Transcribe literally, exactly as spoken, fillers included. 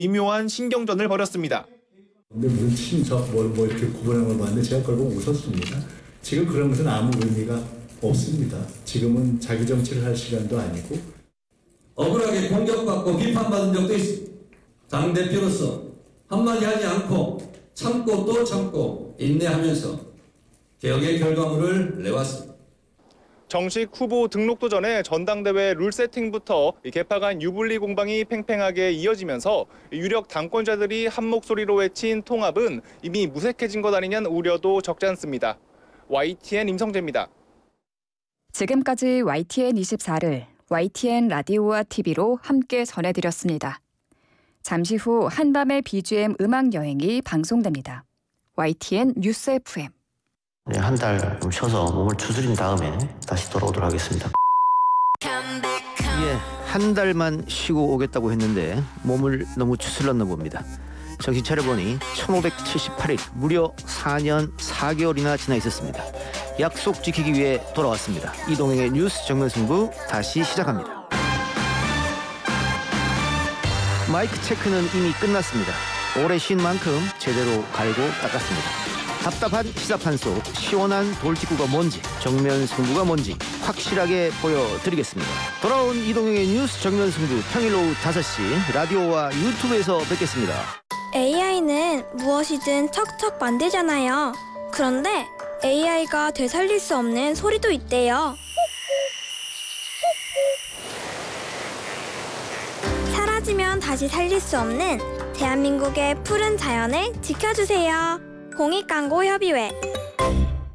미묘한 신경전을 벌였습니다. 근데 무슨 친척 뭐, 뭐 이렇게 구분하는 걸 봤는데 제가 그걸 보고 웃었습니다. 지금 그런 것은 아무 의미가 없습니다. 지금은 자기 정치를 할 시간도 아니고. 억울하게 공격받고 비판받은 적도 있습니다. 당대표로서 한마디 하지 않고 참고 또 참고 인내하면서 개혁의 결과물을 내왔습니다. 정식 후보 등록도 전에 전당대회 룰 세팅부터 개파간 유불리 공방이 팽팽하게 이어지면서 유력 당권자들이 한 목소리로 외친 통합은 이미 무색해진 것 아니냐는 우려도 적지 않습니다. 와이티엔 임성재입니다. 지금까지 와이티엔 이십사를 와이티엔 라디오와 티비로 함께 전해드렸습니다. 잠시 후 한밤의 비지엠 음악 여행이 방송됩니다. 와이티엔 뉴스 에프엠. 네, 한 달 좀 쉬어서 몸을 추스린 다음에 다시 돌아오도록 하겠습니다. 예, 한 달만 쉬고 오겠다고 했는데 몸을 너무 추슬렀나 봅니다. 정신 차려보니 천오백칠십팔 일, 무려 사 년 사 개월이나 지나 있었습니다. 약속 지키기 위해 돌아왔습니다. 이동행의 뉴스 정면승부 다시 시작합니다. 마이크 체크는 이미 끝났습니다. 오래 쉰 만큼 제대로 갈고 닦았습니다. 답답한 시사판 속 시원한 돌직구가 뭔지, 정면 승부가 뭔지 확실하게 보여드리겠습니다. 돌아온 이동형의 뉴스 정면 승부 평일 오후 다섯 시 라디오와 유튜브에서 뵙겠습니다. 에이아이는 무엇이든 척척 만들잖아요. 그런데 에이아이가 되살릴 수 없는 소리도 있대요. 사라지면 다시 살릴 수 없는 대한민국의 푸른 자연을 지켜주세요. 공익광고협의회